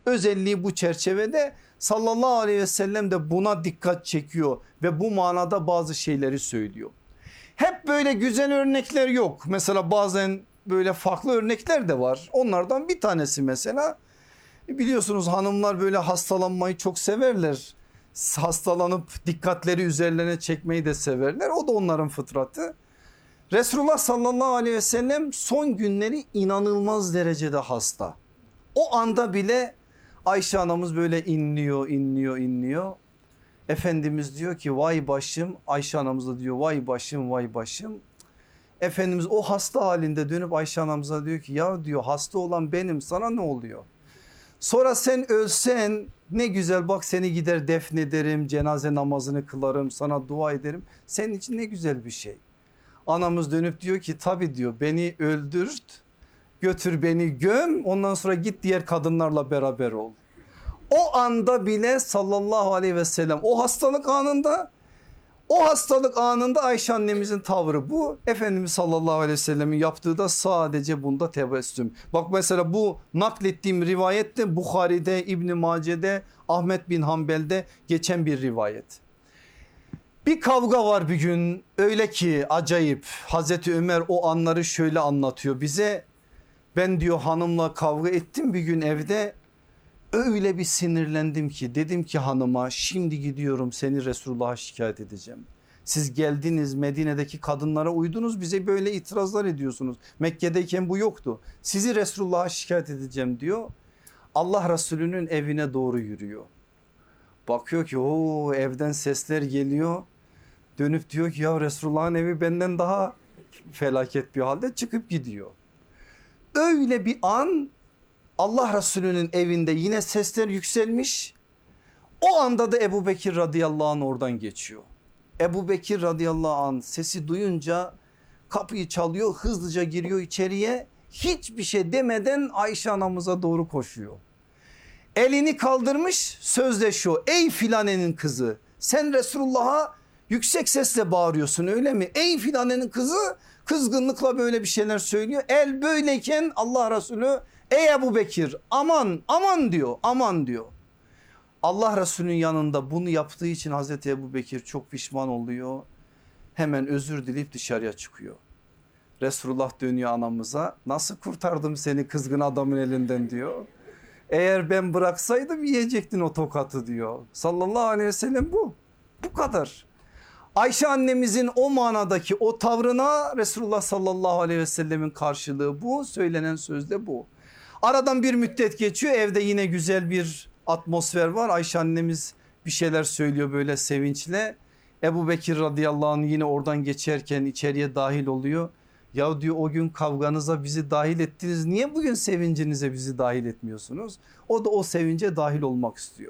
özelliği bu çerçevede. Sallallahu aleyhi ve sellem de buna dikkat çekiyor ve bu manada bazı şeyleri söylüyor. Hep böyle güzel örnekler yok. Mesela bazen böyle farklı örnekler de var. Onlardan bir tanesi mesela, biliyorsunuz hanımlar böyle hastalanmayı çok severler. Hastalanıp dikkatleri üzerlerine çekmeyi de severler. O da onların fıtratı. Resulullah sallallahu aleyhi ve sellem son günleri inanılmaz derecede hasta. O anda bile Ayşe anamız böyle inliyor. Efendimiz diyor ki vay başım, Ayşe anamız da diyor vay başım. Efendimiz o hasta halinde dönüp Ayşe anamıza diyor ki ya diyor hasta olan benim, sana ne oluyor? Sonra sen ölsen ne güzel, bak seni gider defnederim, cenaze namazını kılarım, sana dua ederim. Senin için ne güzel bir şey. Anamız dönüp diyor ki tabii diyor, beni öldürt, götür beni göm, ondan sonra git diğer kadınlarla beraber ol. O anda bile sallallahu aleyhi ve sellem o hastalık anında Ayşe annemizin tavrı bu. Efendimiz sallallahu aleyhi ve sellemin yaptığı da sadece bunda tebessüm. Bak mesela bu naklettiğim rivayette Bukhari'de, İbn Mace'de, Ahmet bin Hanbel'de geçen bir rivayet. Bir kavga var bir gün, öyle ki acayip. Hazreti Ömer o anları şöyle anlatıyor bize. Ben diyor hanımla kavga ettim bir gün evde. Öyle bir sinirlendim ki dedim ki hanıma, şimdi gidiyorum seni Resulullah'a şikayet edeceğim. Siz geldiniz Medine'deki kadınlara uydunuz, bize böyle itirazlar ediyorsunuz. Mekke'deyken bu yoktu. Sizi Resulullah'a şikayet edeceğim diyor. Allah Resulü'nün evine doğru yürüyor. Bakıyor ki o evden sesler geliyor. Dönüp diyor ki ya Resulullah'ın evi benden daha felaket bir halde, çıkıp gidiyor. Öyle bir an Allah Resulü'nün evinde yine sesler yükselmiş. O anda da Ebu Bekir radıyallahu anh oradan geçiyor. Ebu Bekir radıyallahu anh sesi duyunca kapıyı çalıyor, hızlıca giriyor içeriye. Hiçbir şey demeden Ayşe anamıza doğru koşuyor. Elini kaldırmış, sözleşiyor. Ey filanenin kızı, sen Resulullah'a yüksek sesle bağırıyorsun öyle mi? Ey filanenin kızı, kızgınlıkla böyle bir şeyler söylüyor. El böyleyken Allah Resulü ey Ebu Bekir aman diyor. Allah Resulü'nün yanında bunu yaptığı için Hazreti Ebu Bekir çok pişman oluyor. Hemen özür dileyip dışarıya çıkıyor. Resulullah dönüyor anamıza, nasıl kurtardım seni kızgın adamın elinden diyor. Eğer ben bıraksaydım yiyecektin o tokatı diyor. Sallallahu aleyhi ve sellem bu kadar. Ayşe annemizin o manadaki o tavrına Resulullah sallallahu aleyhi ve sellemin karşılığı bu, söylenen söz de bu. Aradan bir müddet geçiyor, evde yine güzel bir atmosfer var. Ayşe annemiz bir şeyler söylüyor böyle sevinçle. Ebu Bekir radıyallahu anh yine oradan geçerken içeriye dahil oluyor. Ya diyor o gün kavganıza bizi dahil ettiniz, niye bugün sevincinize bizi dahil etmiyorsunuz? O da o sevince dahil olmak istiyor.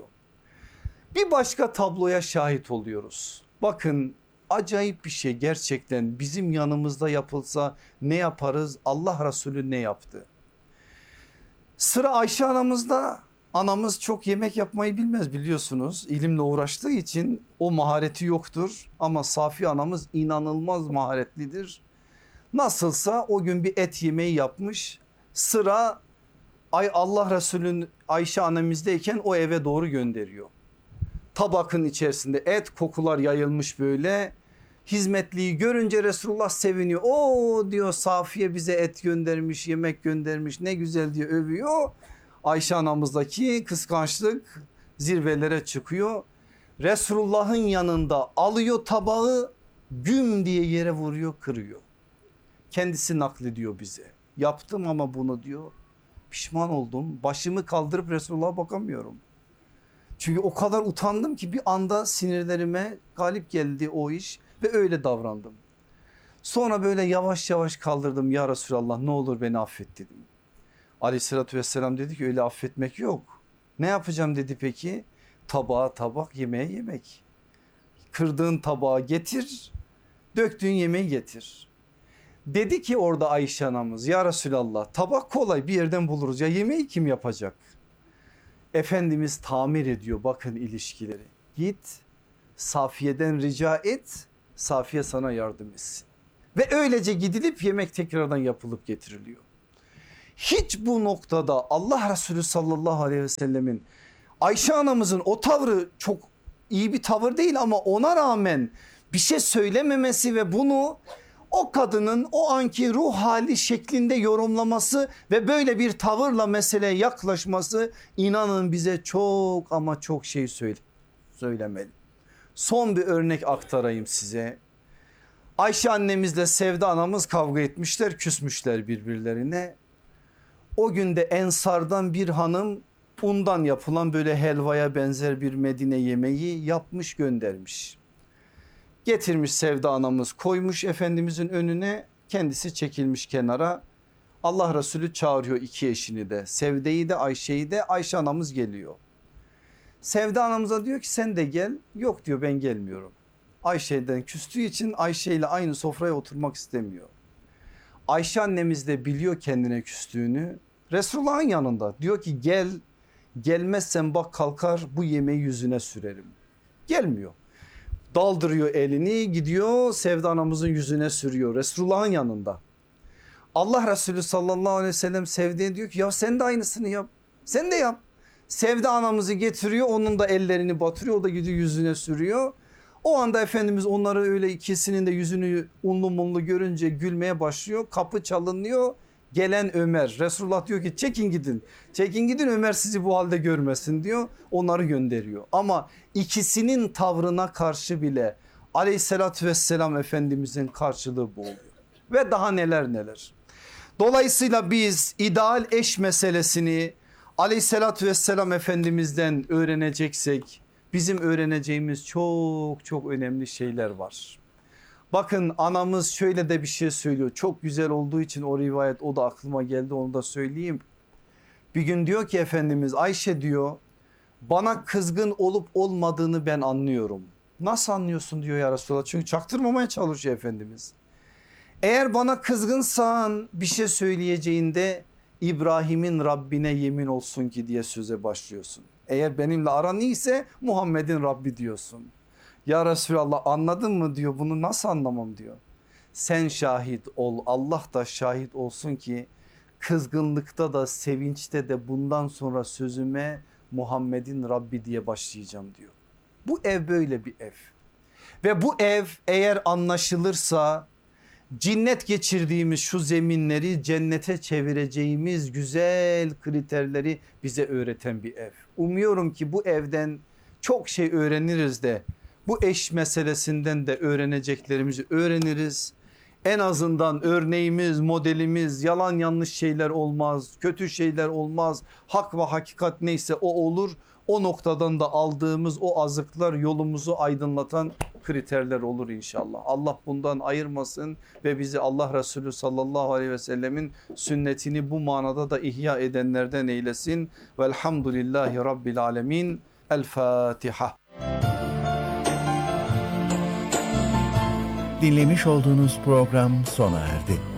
Bir başka tabloya şahit oluyoruz. Bakın acayip bir şey gerçekten, bizim yanımızda yapılsa ne yaparız? Allah Resulü ne yaptı? Sıra Ayşe anamızda. Anamız çok yemek yapmayı bilmez biliyorsunuz. İlimle uğraştığı için o mahareti yoktur. Ama Safiye anamız inanılmaz maharetlidir. Nasılsa o gün bir et yemeği yapmış. Sıra Allah Resulü'nün Ayşe annemizdeyken o eve doğru gönderiyor. Tabakın içerisinde et, kokular yayılmış böyle. Hizmetliyi görünce Resulullah seviniyor. O diyor Safiye bize et göndermiş, yemek göndermiş, ne güzel diye övüyor. Ayşe anamızdaki kıskançlık zirvelere çıkıyor. Resulullah'ın yanında alıyor tabağı, güm diye yere vuruyor, kırıyor. Kendisi naklediyor bize. Yaptım ama bunu diyor, pişman oldum, başımı kaldırıp Resulullah'a bakamıyorum. Çünkü o kadar utandım ki bir anda sinirlerime galip geldi o iş ve öyle davrandım. Sonra böyle yavaş yavaş kaldırdım, ya Resulallah ne olur beni affet dedim. Aleyhissalatü vesselam dedi ki öyle affetmek yok. Ne yapacağım dedi peki? Tabağa tabak, yemeğe yemek. Kırdığın tabağı getir, döktüğün yemeği getir. Dedi ki orada Ayşe anamız, ya Resulallah tabak kolay bir yerden buluruz, ya yemeği kim yapacak? Efendimiz tamir ediyor bakın ilişkileri. Git Safiye'den rica et, Safiye sana yardım etsin. Ve öylece gidilip yemek tekrardan yapılıp getiriliyor. Hiç bu noktada Allah Resulü sallallahu aleyhi ve sellemin Ayşe anamızın o tavrı çok iyi bir tavır değil ama ona rağmen bir şey söylememesi ve bunu o kadının o anki ruh hali şeklinde yorumlaması ve böyle bir tavırla meseleye yaklaşması inanın bize çok ama çok şey söylemeli. Son bir örnek aktarayım size. Ayşe annemizle Sevda anamız kavga etmişler, küsmüşler birbirlerine. O günde Ensar'dan bir hanım undan yapılan böyle helvaya benzer bir Medine yemeği yapmış göndermiş. Getirmiş Sevda anamız, koymuş Efendimizin önüne, kendisi çekilmiş kenara. Allah Resulü çağırıyor iki eşini de, Sevde'yi de Ayşe'yi de. Ayşe anamız geliyor. Sevda anamıza diyor ki sen de gel. Yok diyor, ben gelmiyorum. Ayşe'den küstüğü için Ayşe ile aynı sofraya oturmak istemiyor. Ayşe annemiz de biliyor kendine küstüğünü. Resulullah'ın yanında diyor ki gel, gelmezsen bak kalkar bu yemeği yüzüne sürerim. Gelmiyor. Daldırıyor elini, gidiyor Sevda anamızın yüzüne sürüyor Resulullah'ın yanında. Allah Resulü sallallahu aleyhi ve sellem Sevde'ye diyor ki ya sen de aynısını yap. Sen de yap. Sevda anamızı getiriyor, onun da ellerini batırıyor, o da gidiyor yüzüne sürüyor. O anda Efendimiz onları öyle ikisinin de yüzünü unlu munlu görünce gülmeye başlıyor. Kapı çalınıyor. Gelen Ömer. Resulullah diyor ki çekin gidin. Çekin gidin, Ömer sizi bu halde görmesin diyor. Onları gönderiyor. Ama ikisinin tavrına karşı bile aleyhissalatü vesselam Efendimizin karşılığı bu oluyor. Ve daha neler neler. Dolayısıyla biz ideal eş meselesini aleyhissalatü vesselam Efendimiz'den öğreneceksek bizim öğreneceğimiz çok çok önemli şeyler var. Bakın anamız şöyle de bir şey söylüyor. Çok güzel olduğu için o rivayet, o da aklıma geldi, onu da söyleyeyim. Bir gün diyor ki Efendimiz, Ayşe diyor, bana kızgın olup olmadığını ben anlıyorum. Nasıl anlıyorsun diyor ya Resulallah, çünkü çaktırmamaya çalışıyor Efendimiz. Eğer bana kızgınsan bir şey söyleyeceğinde İbrahim'in Rabbine yemin olsun ki diye söze başlıyorsun. Eğer benimle aran iyiyse Muhammed'in Rabbi diyorsun. Ya Resulallah anladın mı diyor, bunu nasıl anlamam diyor. Sen şahit ol, Allah da şahit olsun ki kızgınlıkta da sevinçte de bundan sonra sözüme Muhammed'in Rabbi diye başlayacağım diyor. Bu ev böyle bir ev ve bu ev eğer anlaşılırsa cinnet geçirdiğimiz şu zeminleri cennete çevireceğimiz güzel kriterleri bize öğreten bir ev. Umuyorum ki bu evden çok şey öğreniriz de bu eş meselesinden de öğreneceklerimizi öğreniriz. En azından örneğimiz, modelimiz, yalan yanlış şeyler olmaz, kötü şeyler olmaz. Hak ve hakikat neyse o olur. O noktadan da aldığımız o azıklar yolumuzu aydınlatan kriterler olur inşallah. Allah bundan ayırmasın ve bizi Allah Resulü sallallahu aleyhi ve sellemin sünnetini bu manada da ihya edenlerden eylesin. Velhamdülillahi Rabbil alemin. El Fatiha. Dinlemiş olduğunuz program sona erdi.